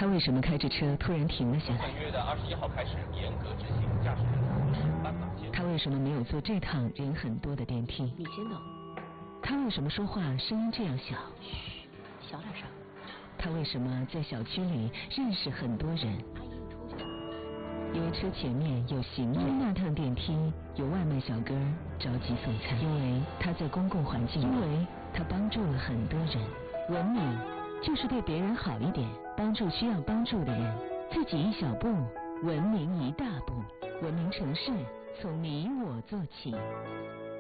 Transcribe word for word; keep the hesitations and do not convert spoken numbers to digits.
他为什么开着车突然停了下来？ 本月的二十一号开始严格执行驾驶人行驶斑马线。 他为什么没有坐这趟人很多的电梯？ 你先等。 他为什么说话声音这样小？ 嘘，小点声。 他为什么在小区里认识很多人？ 阿姨，你出去。 因为车前面有行人，因为那趟电梯有外卖小哥着急送餐，因为他在公共环境，因为他帮助了很多人。文明就是对别人好一点，帮助需要帮助的人，自己一小步，文明一大步。文明城市从你我做起。